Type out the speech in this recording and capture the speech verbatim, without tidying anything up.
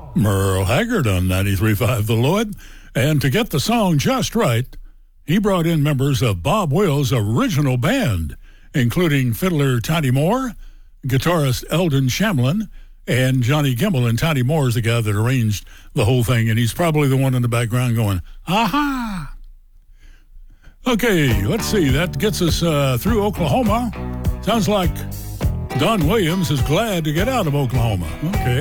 Merle Haggard on ninety-three point five The Lloyd. And to get the song just right, he brought in members of Bob Wills' original band, including fiddler Tiny Moore, guitarist Eldon Shamlin, and Johnny Gimbel. And Tiny Moore is the guy that arranged the whole thing, and he's probably the one in the background going, aha! Okay, let's see. That gets us uh, through Oklahoma. Sounds like Don Williams is glad to get out of Oklahoma. Okay.